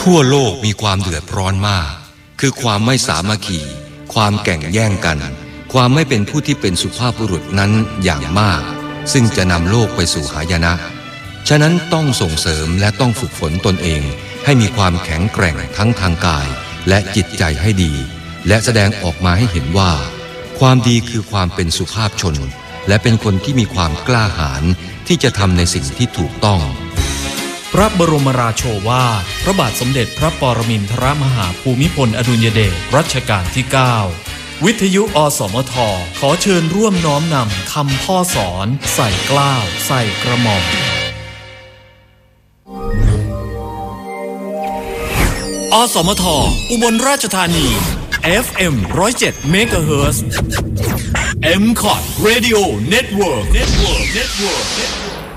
ทั่วโลกมีความเดือดร้อนมากคือความไม่สามัคคีความแข่งแย่งกันความไม่เป็นผู้ที่เป็นสุภาพบุรุษนั้นอย่างมากซึ่งจะนำโลกไปสู่หายนะฉะนั้นต้องส่งเสริมและต้องฝึกฝนตนเองให้มีความแข็งแกร่งทั้งทางกายและจิตใจให้ดีและแสดงออกมาให้เห็นว่าความดีคือความเป็นสุภาพชนและเป็นคนที่มีความกล้าหาญที่จะทำในสิ่งที่ถูกต้องพระบรมราโชวาทพระบาทสมเด็จพระปรมินทรมหาภูมิพลอดุลยเดชรัชกาลที่ 9 วิทยุอสมทขอเชิญร่วมน้อมนำคำพ่อสอนใส่เกล้าใส่กระหม่อมอสมทอุบลราชธานี FM 107 เมกะเฮิรตซ์ MCOT Radio Network